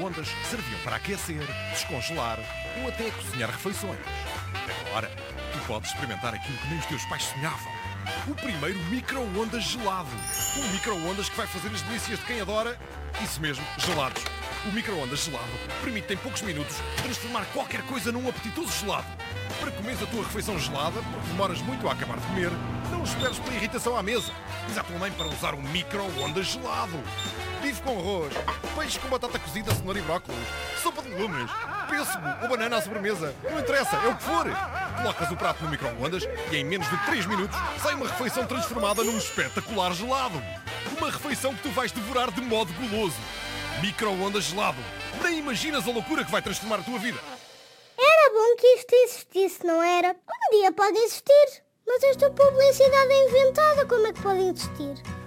micro-ondas serviam para aquecer, descongelar ou até cozinhar refeições. Agora, tu podes experimentar aquilo que nem os teus pais sonhavam. O primeiro micro-ondas gelado. Um micro-ondas que vai fazer as delícias de quem adora, isso mesmo, gelados. O micro-ondas gelado permite em poucos minutos transformar qualquer coisa num apetitoso gelado. Para comeres a tua refeição gelada, porque demoras muito a acabar de comer, não esperes pela irritação à mesa. Diz à tua mãe para usar um micro-ondas gelado. Bife com arroz, peixe com batata cozida, cenoura e brócolis, sopa de legumes, pêssego ou banana à sobremesa. Não interessa, é o que for. Colocas o prato no micro-ondas e em menos de 3 minutos sai uma refeição transformada num espetacular gelado. Uma refeição que tu vais devorar de modo goloso. Micro-ondas gelado. Nem imaginas a loucura que vai transformar a tua vida. Era bom que isto existisse, não era? Um dia pode existir. Mas esta publicidade é inventada, como é que pode existir?